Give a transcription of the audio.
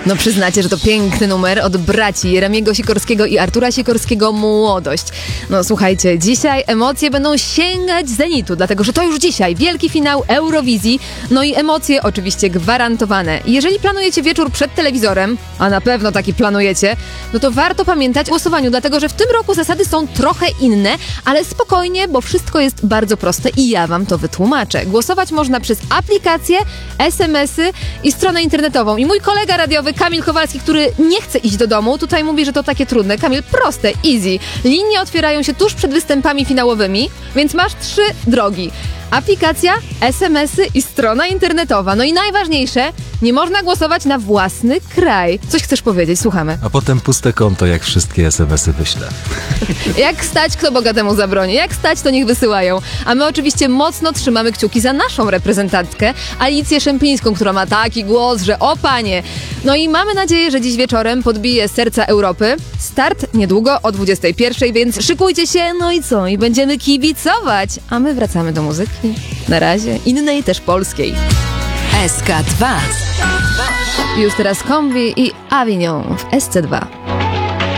No przyznacie, że to piękny numer od braci Jeremiego Sikorskiego i Artura Sikorskiego Młodość. No słuchajcie, dzisiaj emocje będą sięgać zenitu, dlatego że to już dzisiaj wielki finał Eurowizji, no i emocje oczywiście gwarantowane. Jeżeli planujecie wieczór przed telewizorem, a na pewno taki planujecie, no to warto pamiętać o głosowaniu, dlatego że w tym roku zasady są trochę inne, ale spokojnie, bo wszystko jest bardzo proste i ja wam to wytłumaczę. Głosować można przez aplikacje, SMS-y i stronę internetową. I mój kolega radiowy Kamil Kowalski, który nie chce iść do domu, tutaj mówi, że to takie trudne. Kamil, proste, easy. Linie otwierają się tuż przed występami finałowymi, więc masz 3 drogi. Aplikacja, SMS-y i strona internetowa. No i najważniejsze, nie można głosować na własny kraj. Coś chcesz powiedzieć? Słuchamy. A potem puste konto, jak wszystkie SMS-y wyślę. Jak stać, kto bogatemu zabroni. Jak stać, to niech wysyłają. A my oczywiście mocno trzymamy kciuki za naszą reprezentantkę, Alicję Szemplińską, która ma taki głos, że o panie. No i mamy nadzieję, że dziś wieczorem podbije serca Europy. Start niedługo o 21:00, więc szykujcie się, no i co? I będziemy kibicować. A my wracamy do muzyki. Na razie. Innej też polskiej. SK2. Już teraz Kombi i Avignon w SC2.